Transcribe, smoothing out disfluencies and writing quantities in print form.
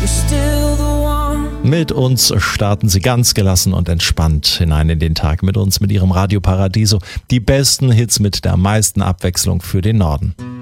Mit uns starten Sie ganz gelassen und entspannt hinein in den Tag. Mit uns, mit Ihrem Radio Paradiso. Die besten Hits mit der meisten Abwechslung für den Norden.